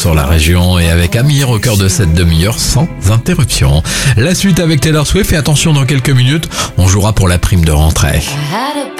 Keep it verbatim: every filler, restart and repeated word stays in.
sur la région et avec Amir au cœur de cette demi-heure sans interruption. La suite avec Taylor Swift et attention, dans quelques minutes, on jouera pour la prime de rentrée.